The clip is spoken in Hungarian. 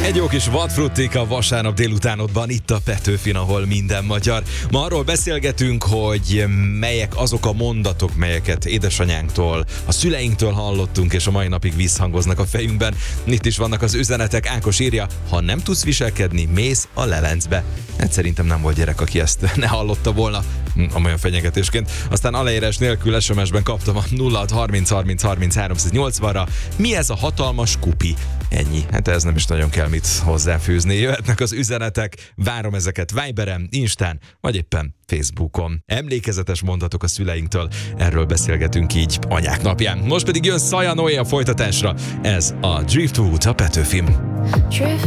Egy jó kis vadfruttika vasárnap délutánodban itt a Petőfin, ahol minden magyar. Ma arról beszélgetünk, hogy melyek azok a mondatok, melyeket édesanyánktól, a szüleinktől hallottunk, és a mai napig visszhangoznak a fejünkben. Itt is vannak az üzenetek. Ákos írja, ha nem tudsz viselkedni, mész a lelencbe. Hát szerintem nem volt gyerek, aki ezt ne hallotta volna, amolyan fenyegetésként. Aztán aláírás nélkül SMS-ben kaptam a 0630 30 30 380-ra. Mi ez a hatalmas kupi? Ennyi. Hát ez nem is nagyon kell mit hozzáfűzni. Jöhetnek az üzenetek, várom ezeket Viberen, Instán, vagy éppen Facebookon. Emlékezetes mondatok a szüleinktől, erről beszélgetünk így anyák napján. Most pedig jön Szaja Noé a folytatásra. Ez a Driftwood a Petőfin. Drift